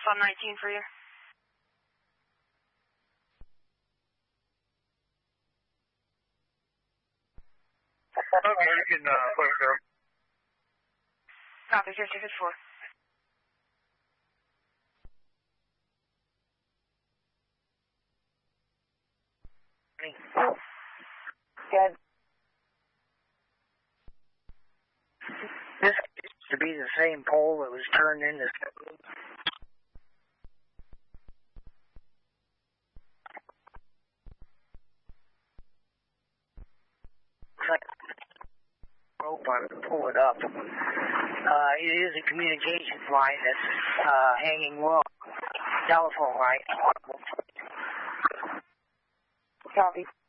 on 19 for you. Okay, you can put it there. Copy, 5054. Good. This used to be the same pole that was turned into. Rope on to pull it up. It is a communications line that's hanging low. Telephone line. Copy.